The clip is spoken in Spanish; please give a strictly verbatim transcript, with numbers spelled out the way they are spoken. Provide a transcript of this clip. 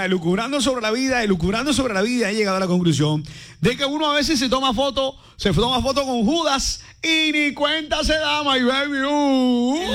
elucubrando sobre la vida, elucubrando sobre la vida, he llegado a la conclusión de que uno a veces se toma foto, se toma foto con Judas y ni cuenta se da, my baby. Uh.